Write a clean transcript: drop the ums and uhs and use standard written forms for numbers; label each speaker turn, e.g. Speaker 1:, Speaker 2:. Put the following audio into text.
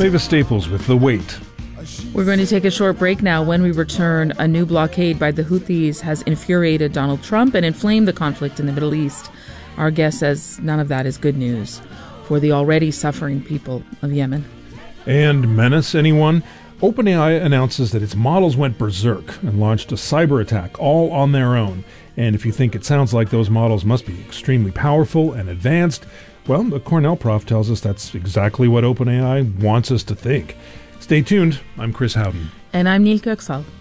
Speaker 1: Mavis Staples with The Wait.
Speaker 2: We're going to take a short break now. When we return, a new blockade by the Houthis has infuriated Donald Trump and inflamed the conflict in the Middle East. Our guest says none of that is good news for the already suffering people of Yemen.
Speaker 1: And menace, anyone? OpenAI announces that its models went berserk and launched a cyber attack all on their own. And if you think it sounds like those models must be extremely powerful and advanced, well, the Cornell prof tells us that's exactly what OpenAI wants us to think. Stay tuned. I'm Chris Howden.
Speaker 2: And I'm Neil Kirksall.